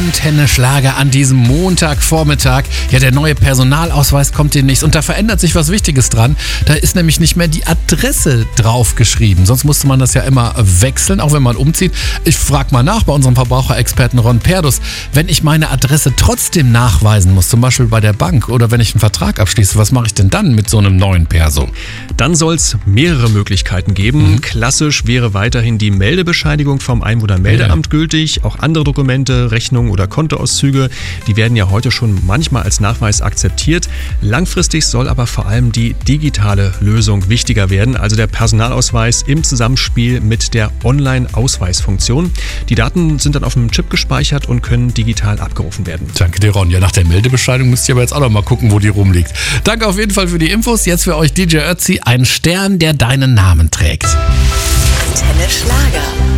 Antenne Schlager an diesem Montagvormittag. Ja, der neue Personalausweis kommt demnächst und da verändert sich was Wichtiges dran. Da ist nämlich nicht mehr die Adresse draufgeschrieben. Sonst musste man das ja immer wechseln, auch wenn man umzieht. Ich frage mal nach bei unserem Verbraucherexperten Ron Perdus. Wenn ich meine Adresse trotzdem nachweisen muss, zum Beispiel bei der Bank oder wenn ich einen Vertrag abschließe, was mache ich denn dann mit so einem neuen Perso? Dann soll es mehrere Möglichkeiten geben. Klassisch wäre weiterhin die Meldebescheinigung vom Einwohnermeldeamt gültig. Auch andere Dokumente, Rechnungen oder Kontoauszüge, die werden ja heute schon manchmal als Nachweis akzeptiert. Langfristig soll aber vor allem die digitale Lösung wichtiger werden, also der Personalausweis im Zusammenspiel mit der Online-Ausweisfunktion. Die Daten sind dann auf einem Chip gespeichert und können digital abgerufen werden. Danke dir, Ron. Ja, nach der Meldebescheinigung müsst ihr aber jetzt auch noch mal gucken, wo die rumliegt. Danke auf jeden Fall für die Infos. Jetzt für euch DJ Ötzi, ein Stern, der deinen Namen trägt. Antenne Schlager.